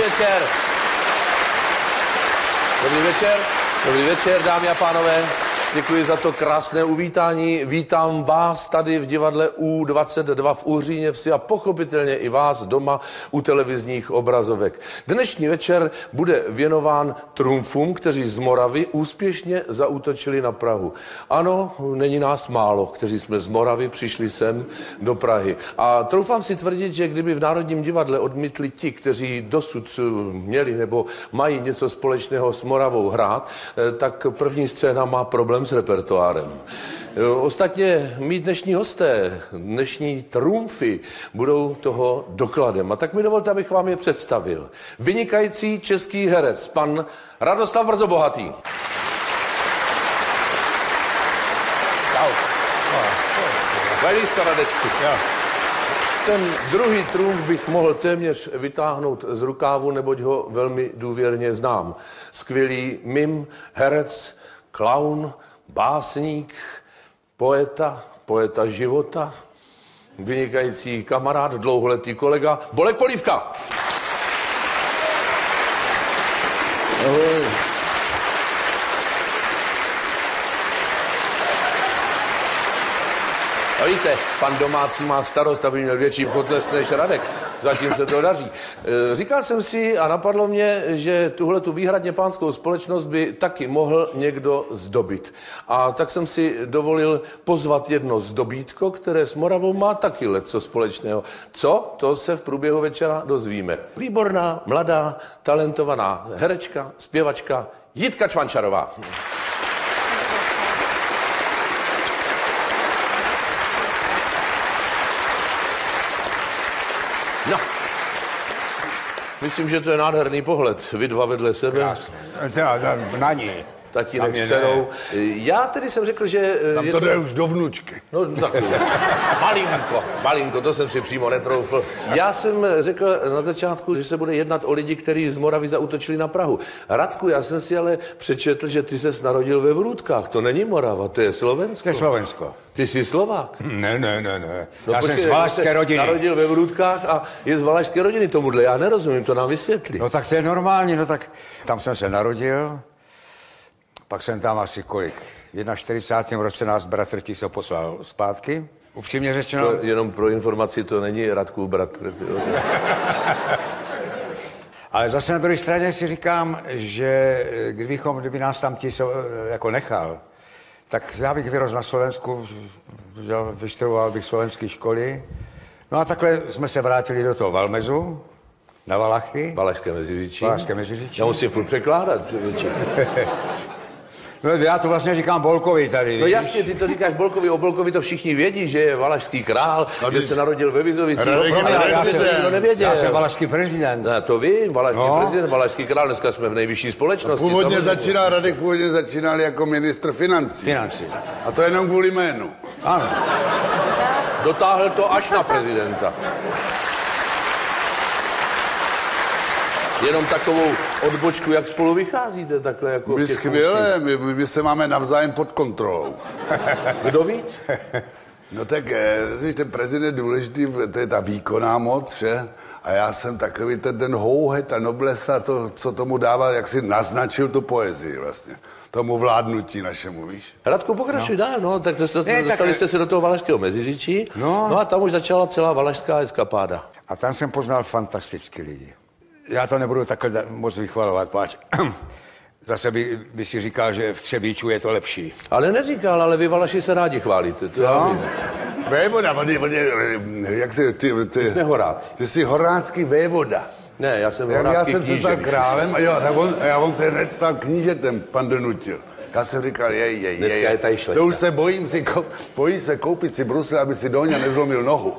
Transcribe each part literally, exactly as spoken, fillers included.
večer. Dobrý večer. Dobrý večer, dámy a pánové. Děkuji za to krásné uvítání. Vítám vás tady v divadle U dvacet dva v Uhříně Vsi a pochopitelně i vás doma u televizních obrazovek. Dnešní večer bude věnován trumfům, kteří z Moravy úspěšně zaútočili na Prahu. Ano, není nás málo, kteří jsme z Moravy přišli sem do Prahy. A troufám si tvrdit, že kdyby v Národním divadle odmítli ti, kteří dosud měli nebo mají něco společného s Moravou hrát, tak první scéna má problém s repertoárem. Ostatně mý dnešní hosté, dnešní trumfy budou toho dokladem. A tak mi dovolte, abych vám je představil. Vynikající český herec, pan Radoslav Brzobohatý. Čau. Vajlíska, Radečku. Ten druhý trumf bych mohl téměř vytáhnout z rukávu, neboť ho velmi důvěrně znám. Skvělý mim, herec, klaun, básník, poeta, poeta života, vynikající kamarád, dlouholetý kolega, Bolek Polívka. Ahoj. A víte, pan domácí má starost, aby měl větší potlesk než Radek. Zatím se to daří. Říkal jsem si a napadlo mě, že tuhle tu výhradně pánskou společnost by taky mohl někdo zdobit. A tak jsem si dovolil pozvat jedno zdobítko, které s Moravou má taky leco společného. Co? To se v průběhu večera dozvíme. Výborná, mladá, talentovaná herečka, zpěvačka Jitka Čvančarová. No, myslím, že to je nádherný pohled. Vy dva vedle sebe. Krásně. Na ní. Tatínek s dcerou. Já tedy jsem řekl, že... Tam to jde už do vnučky. No, tak malinko, malinko, to jsem si přímo netroufl. Já jsem řekl na začátku, že se bude jednat o lidi, kteří z Moravy zaútočili na Prahu. Radku, já jsem si ale přečetl, že ty ses narodil ve Vrůtkách. To není Morava, to je Slovensko. To je Slovensko. Ty jsi Slovák? Ne, ne, ne, ne. No, já počkej, jsem z valašské rodiny. Narodil ve Vrůtkách a je z valašské rodiny tomuhle. Já nerozumím, to nám vysvětlí. No tak to je normální, no tak tam jsem se narodil, pak jsem tam asi kolik. V čtyřicátém prvním roce nás bratr Tiso poslal zpátky. Upřímně řečeno... To jenom pro informaci, to není Radkův bratr. Ale zase na druhé straně si říkám, že kdybychom, kdyby nás tam Tiso jako nechal, tak já bych vyrostl na Slovensku, vyštudoval bych slovenské školy. No a takhle jsme se vrátili do toho Valmezu, na Valachy. Valašské Meziříčí. Valašské Meziříčí. Já musím furt překládat. No já to vlastně říkám Bolkovi tady. No jasně, ty to říkáš Bolkovi, o Bolkovi to všichni vědí, že je valašský král, no, že se narodil ve Vizovicích. No, já, já jsem to nevěděl. Já jsem valašský prezident. Ne, to vím, valašský no. prezident, valašský král, dneska jsme v nejvyšší společnosti. No, původně začínal, Radek původně začínal jako ministr financí. Financí. A to jenom kvůli jménu. Ano. Dotáhl to až na prezidenta. Jenom takovou odbočku, jak spolu vycházíte, takhle jako... My skvěle, my, my se máme navzájem pod kontrolou. Kdo víc? No tak, víš, ten prezident je důležitý, to je ta výkonná moc, že? A já jsem takový ten, ten houhe, ta noblesa, to, co tomu dává, jak si naznačil tu poezii vlastně. Tomu vládnutí našemu, víš? Radku, pokračuj no. dál, no, tak to, to, ne, dostali tak... jste se do toho Valašského Meziříčí, no. no a tam už začala celá valašská eskapáda. A tam jsem poznal fantastické lidi. Já to nebudu takhle moc vychvalovat, páč. Zase by, by si říkal, že v Třebíču je to lepší. Ale neříkal, ale vy Valaši se rádi chválíte. To no. Vévoda, vody, vody, jak se... Ty, ty, ty jsi horácký. Ty jsi horácký vévoda. Ne, já jsem já, horácký já jsem se stal králem a jo, tak on, a on se hned stal knížetem, pan Donutil. Já jsem říkal, jej, jej, Dneska jej, je tady šlechta. To už se bojím, si, bojím se koupit si brusle, aby si Doňa nezlomil nohu.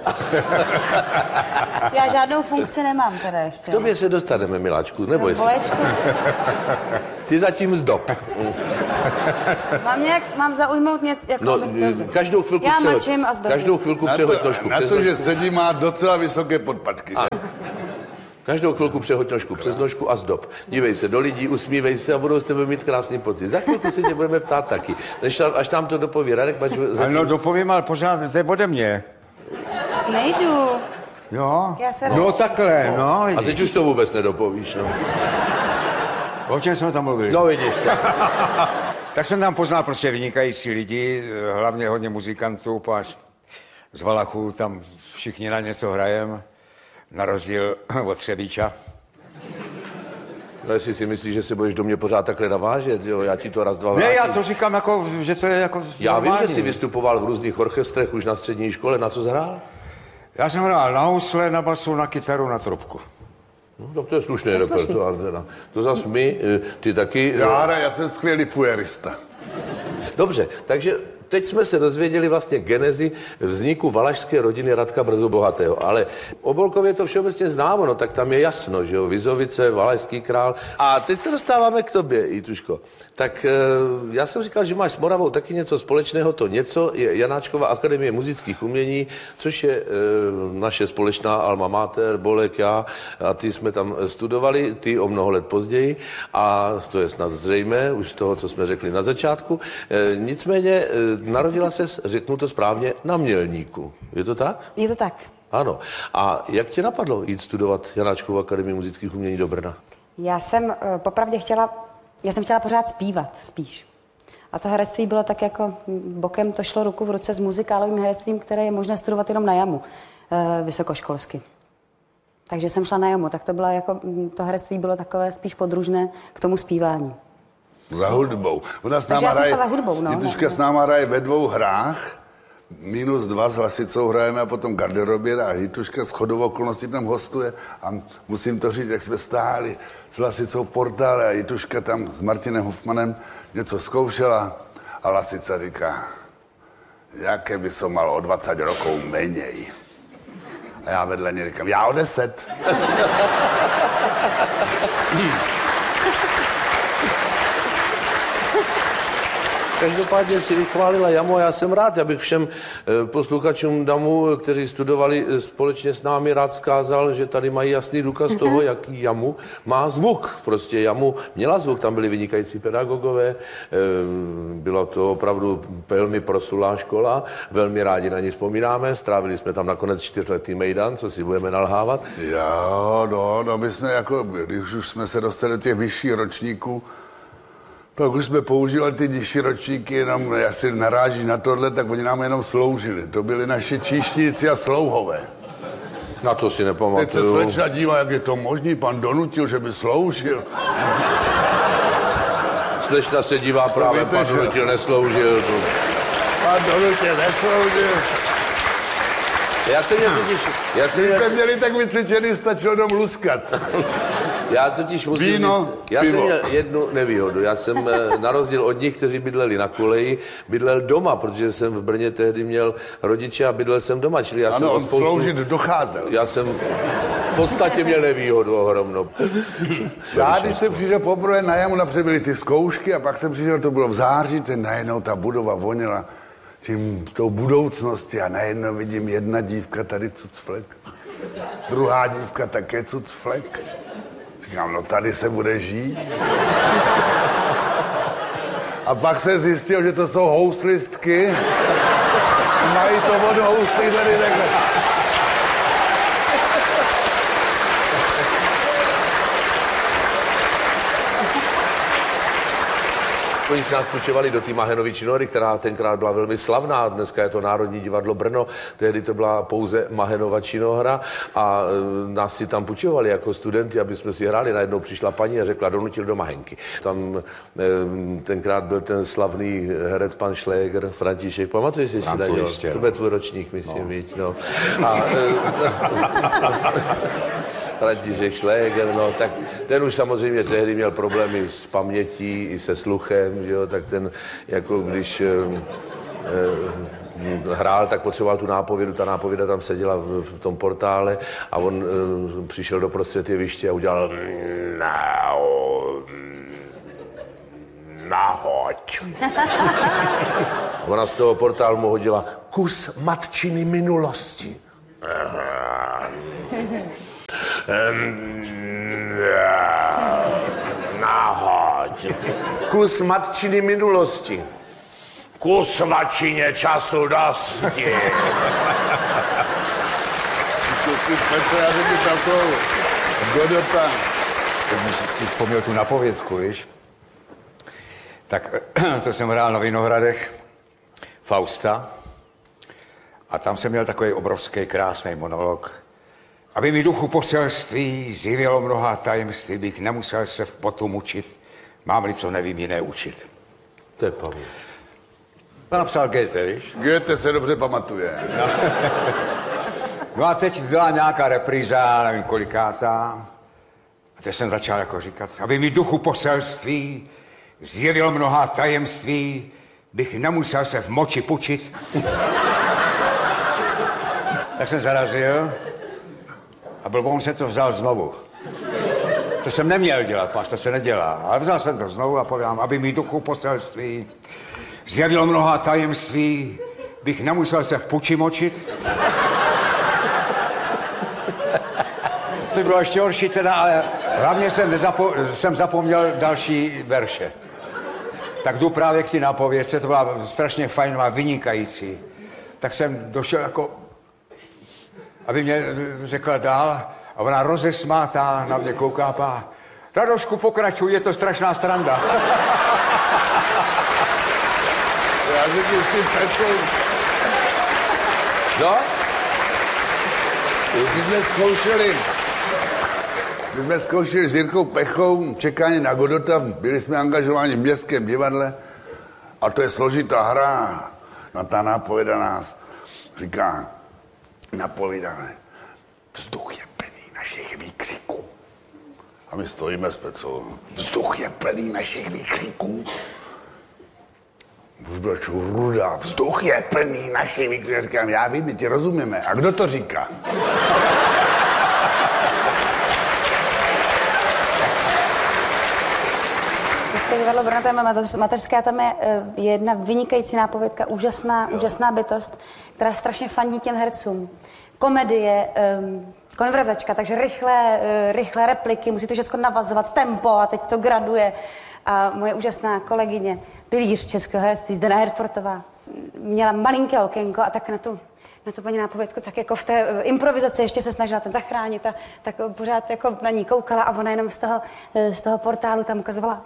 Já žádnou funkci nemám teda ještě. K tobě se dostaneme, miláčku, neboj se. Ty zatím zdob. Mám nějak, mám zaujmout něco, jako... No, každou chvilku já přehoď. mačím a zdobím. Každou chvilku přehoď nožku Na přes to, nožku. že sedí, má docela vysoké podpatky. Každou chvilku přehoď nožku přes nožku a zdob. Dívej se do lidí, usmívej se a budou s tebe mít krásný pocit. Za chvilku se tě budeme ptát taky. Než tam, až tam to dopoví Radek, pač zatím... No dopovím, ale pořád, to je ode mě. Nejdu. No, Já se no takhle, no. A teď už to vůbec nedopovíš, no. O čem jsme tam mluvili? No vidíš to. Tak jsem tam poznal prostě vynikající lidi, hlavně hodně muzikantů, až z Valachů tam všichni na něco hrajem, na rozdíl od Třebíča. No jestli si myslíš, že si budeš do mě pořád takhle navážet, jo, já ti to raz, dva vrátím. Ne, já to říkám jako, že to je jako Já normální. vím, že jsi vystupoval v různých orchestrech už na střední škole, na co jsi hrál? Já jsem hrál na housle, na basu, na kytaru, na trubku. No, tak to je slušný repertoár teda. To zas my, ty taky... Já, já jsem skvělý fujerista. Dobře, takže teď jsme se dozvěděli vlastně genezi vzniku valašské rodiny Radka Brzobohatého, ale o Bolkově to všeobecně známo, no tak tam je jasno, že jo, Vizovice, valašský král. A teď se dostáváme k tobě, Jituško. Tak já jsem říkal, že máš s Moravou taky něco společného, to něco je Janáčkova akademie muzických umění, což je e, naše společná alma mater, Bolek, já a ty jsme tam studovali, ty o mnoho let později a to je snad zřejmé, už z toho, co jsme řekli na začátku. E, nicméně e, narodila ses, řeknu to správně, na Mělníku. Je to tak? Je to tak. Ano. A jak tě napadlo jít studovat Janáčkovu akademii muzických umění do Brna? Já jsem uh, popravdě chtěla, já jsem chtěla pořád zpívat, spíš. A to herectví bylo tak jako bokem, to šlo ruku v ruce s muzikálovým herectvím, které je možné studovat jenom na jamu, uh, vysokoškolsky. Takže jsem šla na jamu, tak to bylo jako, to herectví bylo takové spíš podružné k tomu zpívání. Za hudbou. Ona s Takže náma já jsem hraje, šla za hudbou, no. Jituška s náma hraje ve dvou hrách, minus dva s Hlasicou hrajeme a potom garderobě a Jituška s chodou okolností tam hostuje a musím to říct, jak jsme stáli s Hlasicou v portále a Jituška tam s Martinem Hofmanem něco zkoušela a Hlasica říká, jaké by som mal o dvacet rokov menej. A já vedle ní říkám, já o deset. Každopádně si vychválila jamu a já jsem rád, já bych všem posluchačům damu, kteří studovali společně s námi, rád zkázal, že tady mají jasný důkaz toho, jaký jamu má zvuk. Prostě jamu měla zvuk, tam byli vynikající pedagogové, byla to opravdu velmi proslulá škola, velmi rádi na ní vzpomínáme, strávili jsme tam nakonec čtyřletý mejdan, co si budeme nalhávat. Jo, no, no my jsme jako, když už jsme se dostali do těch vyšších ročníků, tak už jsme používali ty nižší ročníky, jenom asi narážíš na tohle, tak oni nám jenom sloužili. To byli naši číšníci a slouhové. Na to si nepamatuju. Teď se slečna dívá, jak je to možný, pan donutil, že by sloužil. Slečna se dívá právě, víte, pan že- donutil nesloužil. Pan donutil nesloužil. Já jsem měl totiž... Já jsem Když měl... jsme měli tak vycvičený, stačilo jenom luskat. Já totiž musím Víno, říct, já pivo. jsem měl jednu nevýhodu. Já jsem eh, na rozdíl od nich, kteří bydleli na koleji, bydlel doma, protože jsem v Brně tehdy měl rodiče a bydlel jsem doma. Čili já jsem Ano, o on spoustu... sloužit docházel. Já jsem v podstatě měl nevýhodu ohromnou. Já, když jsem přišel poprvé na jamu, napřed byly ty zkoušky a pak jsem přišel, to bylo v září, ten najednou ta budova voněla tím, tou budoucností a najednou vidím jedna dívka tady cucflek, druhá dívka také cucflek. Říkám, no tady se bude žít. A pak se zjistil, že to jsou houslistky. Mají to od houslí tady takhle. Oni si nás půjčovali do té Mahenovy činohry, která tenkrát byla velmi slavná. Dneska je to Národní divadlo Brno, tehdy to byla pouze Mahenova činohra a e, nás si tam půjčovali jako studenti, aby jsme si hráli. Najednou přišla paní a řekla, donutil do Mahenky. Tam e, tenkrát byl ten slavný herec pan Šléger, František, pamatuješ si na něho? To byl tvůj ročník, myslím, no. Víc, no. A, e, František Šléger, no, tak ten už samozřejmě tehdy měl problémy s pamětí i se sluchem, že jo, tak ten, jako když e, e, hrál, tak potřeboval tu nápovědu, ta nápověda tam seděla v, v tom portále a on e, přišel do prostřed jeviště a udělal no, nahoď. Ona z toho portálu mu hodila kus matčiny minulosti. Nahoď. Kus matčiny minulosti. Kus matčině času dosti. Ty Petře, já řekl takovou Godota. Tak když si vzpomněl tu napovědku, víš? Tak to jsem hrál na Vinohradech Fausta a tam jsem měl takový obrovský, krásný monolog. Aby mi duchu poselství zjevilo mnoha tajemství, bych nemusel se v potu mučit, mám-li co nevím jiné učit. To je paměť. To napsal Goethe, víš? Goethe se dobře pamatuje. No. No a teď byla nějaká repríza, nevím kolikátá. A teď jsem začal jako říkat, aby mi duchu poselství zjevil mnoha tajemství, bych nemusel se v moči pučit. Tak jsem zarazil a blbou se to vzal znovu. To jsem neměl dělat, máš, to se nedělá. Ale vzal jsem to znovu a povídám, aby mi duchu poselství zjevil mnoha tajemství, bych nemusel se v puči močit. To bylo ještě horší teda, ale hlavně jsem, nezapo- jsem zapomněl další verše. Tak jdu právě k té nápovědce, to byla strašně fajnová, vynikající. Tak jsem došel jako, aby mě řekla dál, a ona rozesmátá na mě kouká a Radošku, pokračuj, je to strašná sranda. Já řekl si Petře. No? Když jsme zkoušeli, když jsme zkoušeli s Jirkou Pechou čekání na Godota, byli jsme angažováni v Městském divadle a to je složitá hra. No ta nápověda nás říká, napovídáme, vzduch je plný našich výkřiků. A my stojíme s Pecou. Vzduch je plný našich výkřiků. Už byl čurda, vzduch je plný našich výkřiků. Říkám, já vím, my ti rozumíme. A kdo to říká? Městské divadlo Brno, tam je mateřská, tam je jedna vynikající nápovědka, úžasná, jo. úžasná bytost, která strašně fandí těm hercům. Komedie, um, konverzačka, takže rychlé, uh, rychlé repliky, musí to všechno navazovat, tempo a teď to graduje. A moje úžasná kolegyně, pilíř českého herectví, Zdena Herfortová, měla malinké okénko a tak na tu, na tu paní nápovědku, tak jako v té uh, improvizaci ještě se snažila ten zachránit a tak pořád jako na ní koukala a ona jenom z toho, uh, z toho portálu tam ukazovala.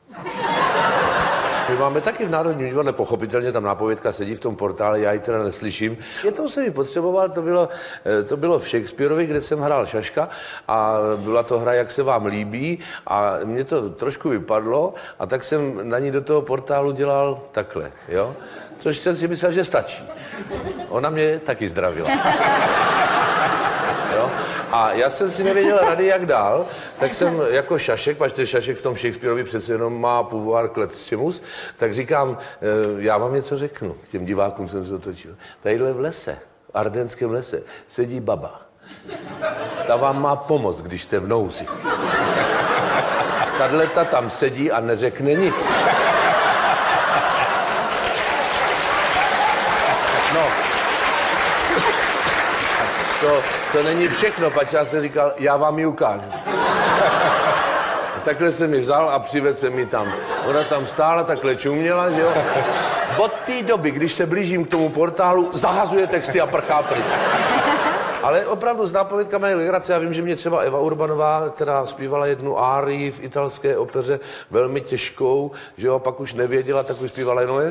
My máme taky v Národním divadle, pochopitelně tam nápovědka sedí v tom portále, já ji teda neslyším. Jednou jsem ji potřeboval, to bylo, to bylo v Shakespeareovi, kde jsem hrál Šaška a byla to hra, jak se vám líbí a mě to trošku vypadlo a tak jsem na ní do toho portálu dělal takhle, jo? Což jsem si myslel, že stačí. Ona mě taky zdravila. Jo? A já jsem si nevěděl rady, jak dál, tak jsem jako Šašek, protože Šašek v tom Shakespeareovi přece jenom má pouvoir kletřimus, tak říkám, já vám něco řeknu, k těm divákům jsem se otočil. Tadyhle v lese, v Ardenském lese, sedí baba. Ta vám má pomoct, když jste v nouzi. Tadleta tam sedí a neřekne nic. No. To, to není všechno, pač já jsem říkal, já vám ji ukážu. A takhle jsem ji vzal a přivedl jsem ji tam. Ona tam stála, takhle čuměla, že jo. Od té doby, když se blížím k tomu portálu, zahazuje texty a prchá pryč. Ale opravdu s nápovědkami je legrace. Já vím, že mě třeba Eva Urbanová, která zpívala jednu árii v italské opeře, velmi těžkou, že jo, pak už nevěděla, tak už zpívala jenom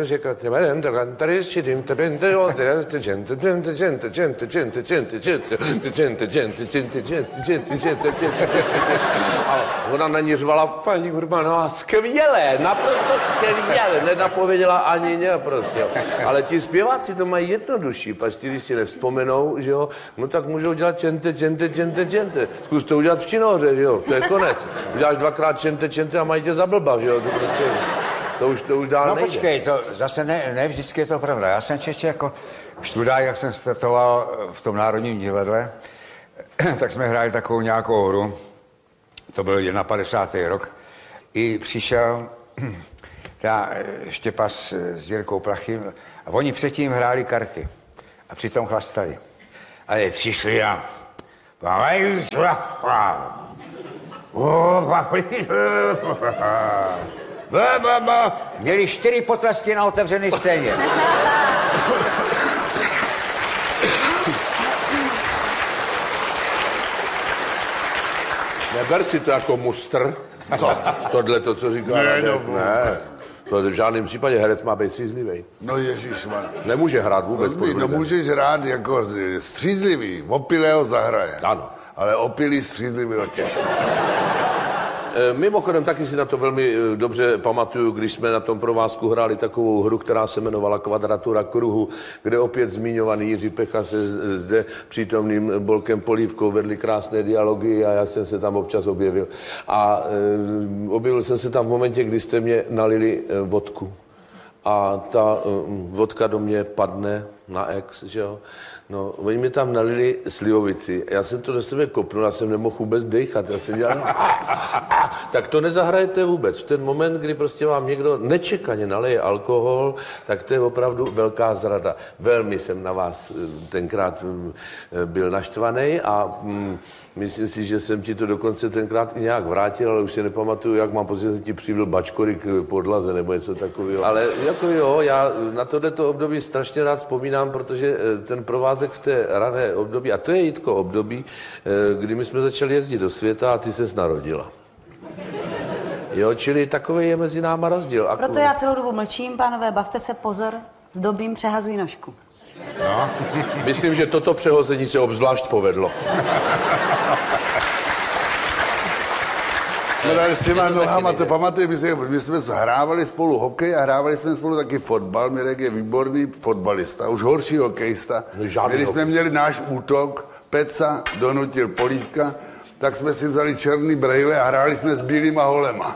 a ona na ní řvala, paní Urbanová, skvělé, naprosto skvělé, nenapověděla ani ne prostě. Ale ti zpěváci to mají jednodušší, pač ti, když si nevzpomenou, že jo, no tak můžou dělat čente, čente, čente, čente. Zkus to udělat v činohře, že jo, to je konec. Uděláš dvakrát čente, čente a mají tě za blba, že jo, to prostě, to už, to už dál no, nejde. No počkej, to zase ne, ne vždycky je to pravda. Já jsem čeště jako študák, jak jsem startoval v tom Národním divadle, tak jsme hráli takovou nějakou hru, to byl padesátý první rok, i přišel ta Štěpas s Jirkou Plachým a oni předtím hráli karty a přitom chlastali. Ale přišli a... Měli čtyři potlesky na otevřené scéně. Neber si to jako mustr. Co? Tohle to, co říká Ne, Radek. no, Ne. To v žádném případě herec má být střízlivý. No ježišman. Nemůže hrát vůbec pod No vlivem. můžeš hrát jako střízlivý, opilého zahraje. Ano. Ale opilý střízlivý těžko. E, Mimochodem taky si na to velmi e, dobře pamatuju, když jsme na tom provázku hráli takovou hru, která se jmenovala Kvadratura kruhu, kde opět zmiňovaný Jiří Pecha se z- zde přítomným Bolkem Polívkou vedli krásné dialogy a já jsem se tam občas objevil. A e, objevil jsem se tam v momentě, kdy jste mě nalili e, vodku. A ta e, vodka do mě padne na ex, že jo. No, oni mi tam nalili slivovici. Já jsem to do sebe kopnul, já jsem nemohl vůbec dejchat. Já jsem dělal... Tak to nezahrajete vůbec. V ten moment, kdy prostě vám někdo nečekaně naleje alkohol, tak to je opravdu velká zrada. Velmi jsem na vás tenkrát byl naštvaný a mm, myslím si, že jsem ti to dokonce tenkrát i nějak vrátil, ale už si nepamatuju, jak mám pocit, že jsem ti přivil bačkory k podlaze nebo něco takového. Ale jako jo, já na tohleto období strašně rád vzpomínám, protože ten provázek v té rané období, a to je Jitko období, kdy my jsme začali jezdit do světa a ty ses narodila. Jo, čili takový je mezi náma rozdíl. Proto já celou dobu mlčím, pánové, bavte se, pozor, zdobím, přehazuji nožku. No. Myslím, že toto přehození se obzvlášť povedlo. No, s těma nohama, to pamatuju, my jsme, my jsme hrávali spolu hokej a hrávali jsme spolu taky fotbal. Mirek je výborný fotbalista, už horší hokejista. No, Když jsme měli náš útok, Peca donutil Polívka, tak jsme si vzali černý brejle a hráli jsme s bílýma holema.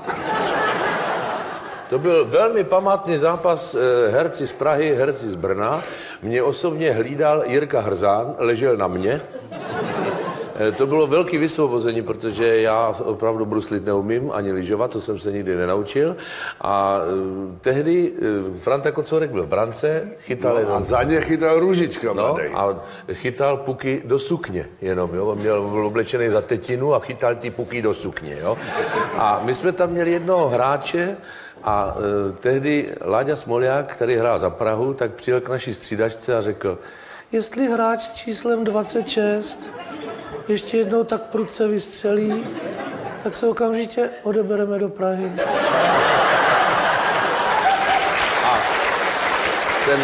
To byl velmi památný zápas eh, herci z Prahy, herci z Brna. Mě osobně hlídal Jirka Hrzán, ležel na mě. Eh, to bylo velké vysvobození, protože já opravdu bruslit neumím, ani lyžovat, to jsem se nikdy nenaučil. A eh, tehdy eh, Franta Kocourek byl v brance, chytal No, jenom... a za ně chytal Růžička No, mladej. a chytal puky do sukně jenom, jo. On měl, byl oblečený za tetinu a chytal ty puky do sukně, jo. A my jsme tam měli jednoho hráče a e, tehdy Láďa Smolják, který hrál za Prahu, tak přijel k naší střídačce a řekl, jestli hráč s číslem dvacet šest ještě jednou tak prudce vystřelí, tak se okamžitě odebereme do Prahy. A ten...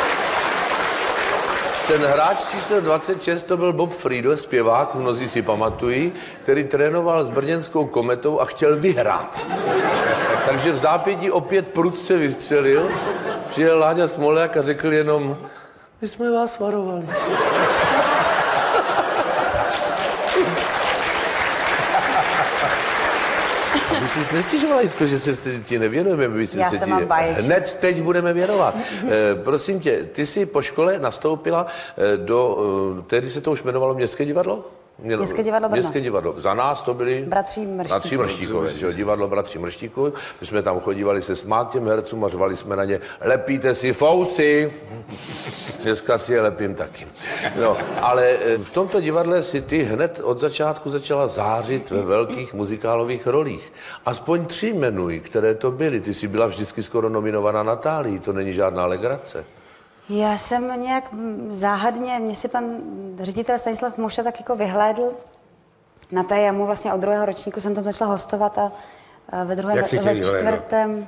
Ten hráč číslo dvacet šest to byl Bob Friedl, zpěvák, mnozí si pamatují, který trénoval s brněnskou Kometou a chtěl vyhrát. Takže v zápětí opět prudce vystřelil, přijel Láďa Smolják a řekl jenom, my jsme vás varovali. Vy jsi nestěžovala, Jitko, že se ti nevěnujeme, my si Já se se ti mám báječný. hned teď budeme věnovat. E, prosím tě, ty jsi po škole nastoupila e, do, e, tehdy se to už jmenovalo Městské divadlo? Mě- Městské divadlo Brno. Městské divadlo. Za nás to byli... Bratří Mrštíkové. Bratří Mrštíkové, že jo, divadlo Bratří Mrštíkové. My jsme tam chodívali se smát těm hercům a řvali jsme na ně, lepíte si fousy. Dneska si je lepím taky. No, ale e, v tomto divadle si ty hned od začátku začala zářit ve velkých muzikálových rolích. Aspoň tři jmenuj, které to byly. Ty jsi byla vždycky skoro nominovaná Natálii, to není žádná legrace. Já jsem nějak mm, záhadně, mě si pan ředitel Stanislav Moša tak jako vyhlédl na té jamu, vlastně od druhého ročníku jsem tam začala hostovat a, a ve druhém, Jak si tě ve vyhlédl? čtvrtém...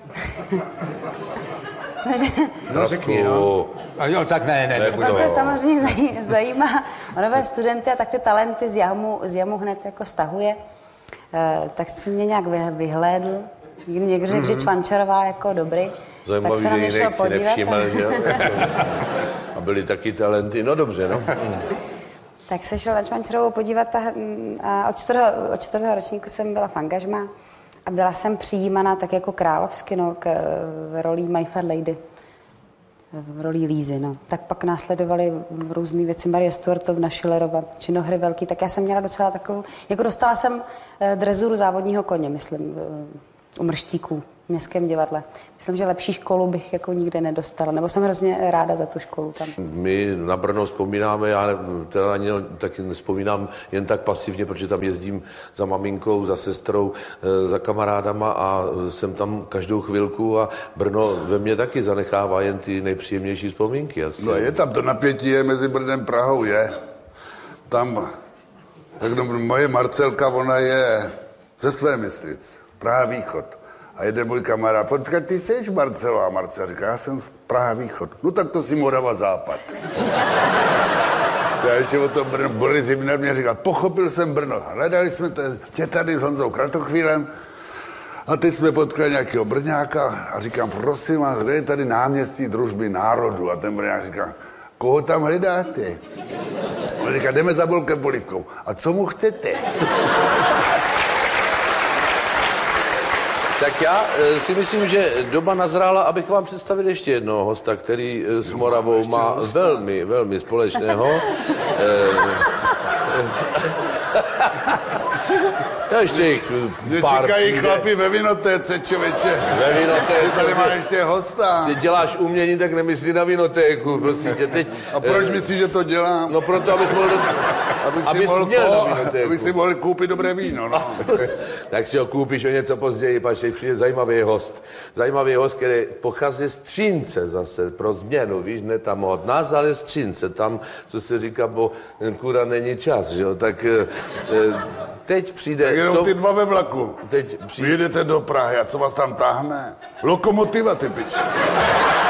No, řekni, no. A jo, tak ne, ne, nebudu. On se samozřejmě zaj- zajímá o nové studenty a tak ty talenty z jamu, z jamu hned jako stahuje. E, tak si mě nějak vy, vyhlédl. Někdo řekl, mm-hmm. že Čvančarová jako dobrý. Zajímavý, tak se na že mě šel jiných si podívat. nevšiml, že jo? A byly taky talenty, no dobře, no. Tak se šel na Čvančarovou podívat a, a od, čtvrtého, od čtvrtého ročníku jsem byla v angažmá a byla jsem přijímaná tak jako královsky, no, k, v rolí My Fair Lady. V roli Lízy, no. Tak pak následovaly různé věci, Marie Stuartovna, Schillerova, Činohry velký, tak já jsem měla docela takovou, jako dostala jsem eh, drezuru závodního koně, myslím, eh, u Mrštíků v Městském divadle. Myslím, že lepší školu bych jako nikde nedostala, nebo jsem hrozně ráda za tu školu tam. My na Brno vzpomínáme, já teda ani taky nespomínám jen tak pasivně, protože tam jezdím za maminkou, za sestrou, za kamarádama a jsem tam každou chvilku a Brno ve mně taky zanechává jen ty nejpříjemnější vzpomínky. Asi. No je tam to napětí je mezi Brnem a Prahou, je. Tam Tak no, moje Marcelka, ona je ze své Myslic, Praha Východ. A jeden můj kamarád, počkej, ty jsi Marcelo? A Marcel říká, já jsem z Praha Východ. No tak to si Morava Západ. Já ještě o tom Brno, Boris Hybner mě říkal, pochopil jsem Brno. Hledali jsme tě tady s Honzou Kratochvílem a teď jsme potkali nějakého Brňáka a říkám, prosím vás, kde je tady náměstí Družby národu? A ten Brňák říká, koho tam hledáte? On říká, jdeme za Bolkem Polívkou. A co mu chcete? Tak já e, si myslím, že doba nazrála, abych vám představil ještě jednoho hosta, který e, s Moravou má velmi, velmi společného. E, Já ještě jich Mě pár čekají přijde. chlapi ve vinotéce, člověče. Ve vinotéce. Ty tady máš ještě hosta. Ty děláš umění, tak nemyslí na vinotéku, prosím tě. Teď, A proč e, myslíš, že to dělám? No proto, abys mohl, abych si, abys mohl, měl na po, vinotéku. abych si mohl koupit dobré víno. No. Tak si ho koupíš o něco později, pač přijde zajímavý host. Zajímavý host, který pochází z Třince zase, pro změnu, víš, ne tam od nás, ale z Třince, tam, co se říká, bo kura není čas, že jo, tak e, teď přijde... Tak jenom to, ty dva ve vlaku. teď přijde, Vyjedete do Prahy a co vás tam táhne? Lokomotiva, ty piči.